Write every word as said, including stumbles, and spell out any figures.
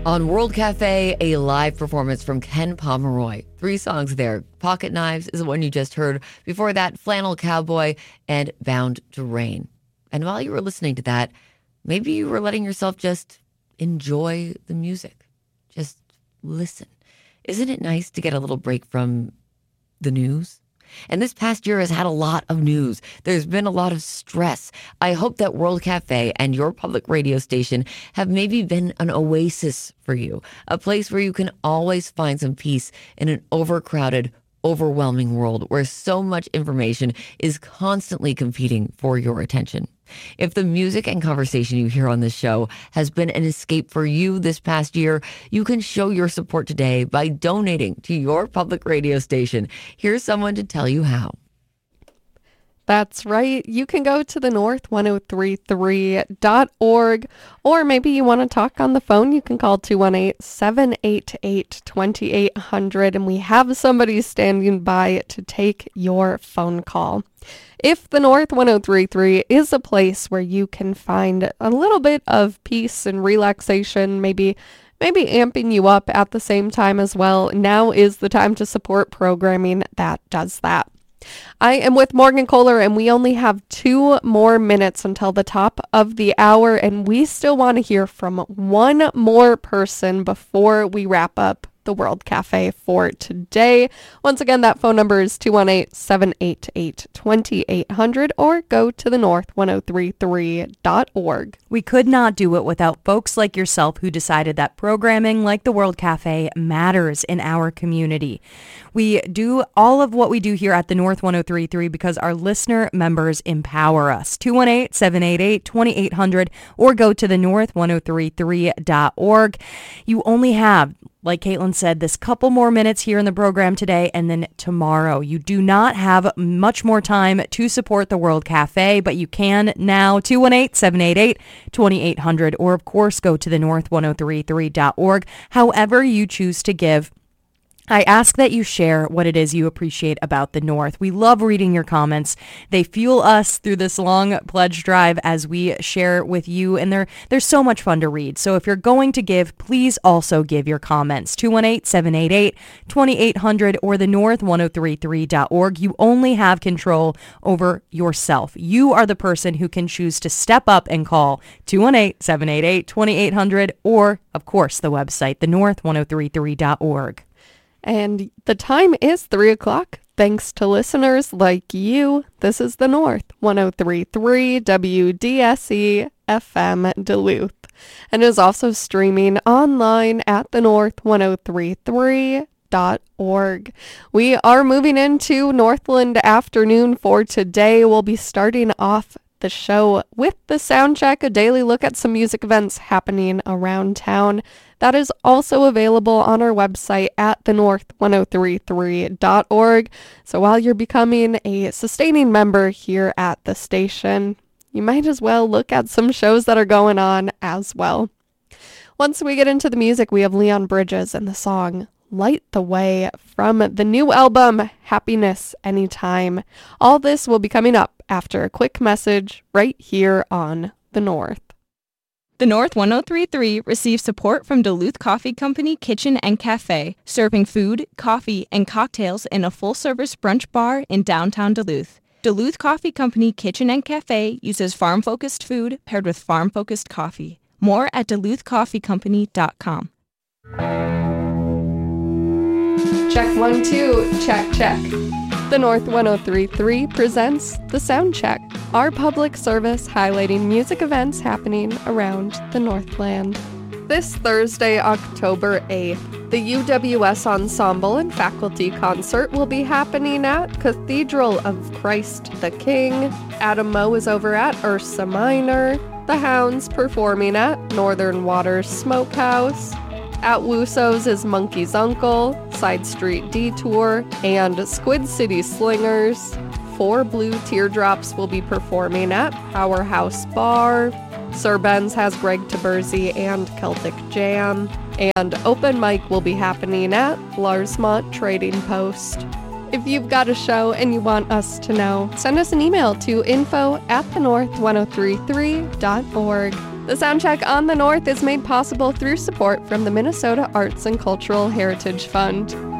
On World Cafe, a live performance from Ken Pomeroy. Three songs there. Pocket Knives is the one you just heard. Before that, Flannel Cowboy and Bound to Rain. And while you were listening to that, maybe you were letting yourself just enjoy the music. Just listen. Isn't it nice to get a little break from the news? And this past year has had a lot of news. There's been a lot of stress. I hope that World Cafe and your public radio station have maybe been an oasis for you, a place where you can always find some peace in an overcrowded, overwhelming world where so much information is constantly competing for your attention. If the music and conversation you hear on this show has been an escape for you this past year, you can show your support today by donating to your public radio station. Here's someone to tell you how. That's right. You can go to the north ten thirty-three dot org, or maybe you want to talk on the phone. You can call two one eight, seven eight eight, two eight zero zero, and we have somebody standing by to take your phone call. If the North ten thirty-three is a place where you can find a little bit of peace and relaxation, maybe maybe amping you up at the same time as well, now is the time to support programming that does that. I am with Morgan Kohler, and we only have two more minutes until the top of the hour, and we still want to hear from one more person before we wrap up the World Cafe for today. Once again, that phone number is two one eight, seven eight eight, two eight zero zero, or go to the north ten thirty-three dot org. We could not do it without folks like yourself who decided that programming like the World Cafe matters in our community. We do all of what we do here at the North ten thirty-three because our listener members empower us. two one eight, seven eight eight, two eight zero zero, or go to the north ten thirty-three dot org. You only have, like Caitlin said, this couple more minutes here in the program today, and then tomorrow. You do not have much more time to support the World Cafe, but you can now. two one eight, seven eight eight, two eight zero zero, or of course go to the north ten thirty-three dot org. However you choose to give, I ask that you share what it is you appreciate about the North. We love reading your comments. They fuel us through this long pledge drive as we share with you, and they're, they're so much fun to read. So if you're going to give, please also give your comments. two one eight, seven eight eight, two eight zero zero or the north ten thirty-three dot org. You only have control over yourself. You are the person who can choose to step up and call two one eight, seven eight eight, two eight zero zero or, of course, the website, the north ten thirty-three dot org. And the time is three o'clock. Thanks to listeners like you, this is the North ten thirty-three W D S E F M Duluth, and is also streaming online at the north ten thirty-three dot org. We are moving into Northland Afternoon for today. We'll be starting off the show with the sound check, a daily look at some music events happening around town. That is also available on our website at the north ten thirty-three dot org. So while you're becoming a sustaining member here at the station, you might as well look at some shows that are going on as well. Once we get into the music, we have Leon Bridges and the song Light the Way from the new album Happiness Anytime. All this will be coming up after a quick message right here on The North. The North ten thirty-three receives support from Duluth Coffee Company Kitchen and Cafe, serving food, coffee, and cocktails in a full-service brunch bar in downtown Duluth. Duluth Coffee Company Kitchen and Cafe uses farm-focused food paired with farm-focused coffee. More at duluth coffee company dot com. Check one, two, check, check. The North ten thirty-three presents The Sound Check, our public service highlighting music events happening around the Northland. This Thursday, October eighth, the U W S Ensemble and Faculty Concert will be happening at Cathedral of Christ the King. Adam Moe is over at Ursa Minor. The Hounds performing at Northern Waters Smokehouse. At Wuso's is Monkey's Uncle, Side Street Detour, and Squid City Slingers. Four Blue Teardrops will be performing at Powerhouse Bar. Sir Ben's has Greg Taberzi and Celtic Jam. And open mic will be happening at Larsmont Trading Post. If you've got a show and you want us to know, send us an email to info at the north ten thirty-three dot org. The Soundcheck on the North is made possible through support from the Minnesota Arts and Cultural Heritage Fund.